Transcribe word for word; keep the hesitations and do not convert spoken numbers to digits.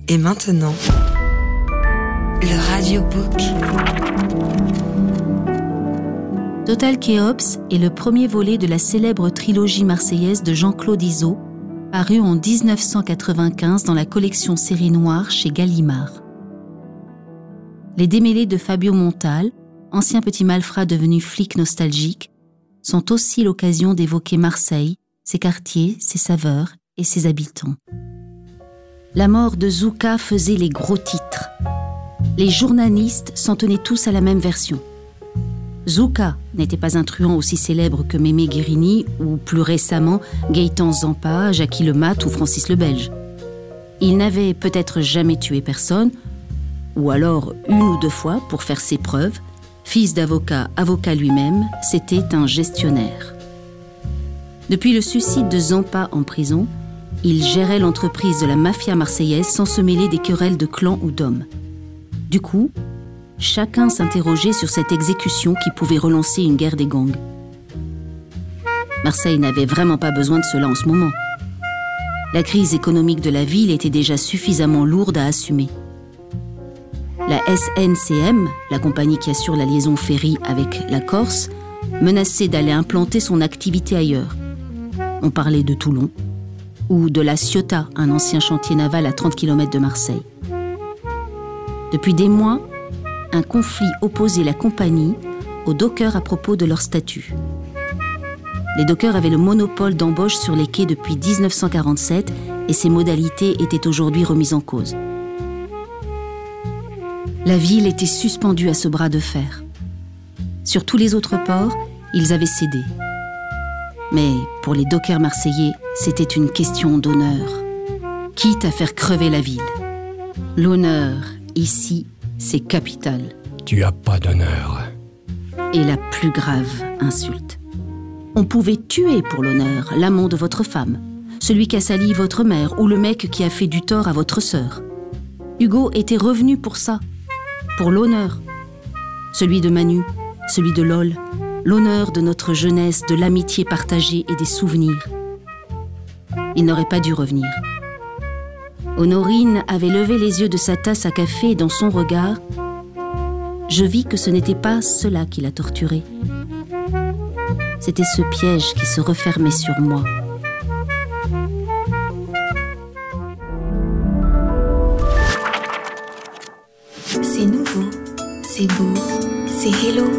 Et maintenant, le radiobook. Total Kéops est le premier volet de la célèbre trilogie marseillaise de Jean-Claude Izzo, paru en dix-neuf cent quatre-vingt-quinze dans la collection Série Noire chez Gallimard. Les démêlés de Fabio Montal, ancien petit malfrat devenu flic nostalgique, sont aussi l'occasion d'évoquer Marseille, ses quartiers, ses saveurs et ses habitants. La mort de Zouka faisait les gros titres. Les journalistes s'en tenaient tous à la même version. Zouka n'était pas un truand aussi célèbre que Mémé Guérini ou plus récemment Gaëtan Zampa, Jackie Lemat ou Francis le Belge. Il n'avait peut-être jamais tué personne, ou alors une ou deux fois pour faire ses preuves. Fils d'avocat, avocat lui-même, c'était un gestionnaire. Depuis le suicide de Zampa en prison, il gérait l'entreprise de la mafia marseillaise sans se mêler des querelles de clans ou d'hommes. Du coup, chacun s'interrogeait sur cette exécution qui pouvait relancer une guerre des gangs. Marseille n'avait vraiment pas besoin de cela en ce moment. La crise économique de la ville était déjà suffisamment lourde à assumer. La S N C M, la compagnie qui assure la liaison ferry avec la Corse, menaçait d'aller implanter son activité ailleurs. On parlait de Toulon, ou de la Ciotat, un ancien chantier naval à trente kilomètres de Marseille. Depuis des mois, un conflit opposait la compagnie aux dockers à propos de leur statut. Les dockers avaient le monopole d'embauche sur les quais depuis dix-neuf cent quarante-sept et ses modalités étaient aujourd'hui remises en cause. La ville était suspendue à ce bras de fer. Sur tous les autres ports, ils avaient cédé. Mais pour les dockers marseillais, c'était une question d'honneur. Quitte à faire crever la ville. L'honneur, ici, c'est capital. Tu as pas d'honneur. Et la plus grave insulte. On pouvait tuer pour l'honneur l'amant de votre femme, celui qui a sali votre mère ou le mec qui a fait du tort à votre sœur. Hugo était revenu pour ça, pour l'honneur. Celui de Manu, celui de Lol, l'honneur de notre jeunesse, de l'amitié partagée et des souvenirs. Il n'aurait pas dû revenir. Honorine avait levé les yeux de sa tasse à café et dans son regard, je vis que ce n'était pas cela qui l'a torturé. C'était ce piège qui se refermait sur moi. C'est nouveau, c'est beau, c'est hello.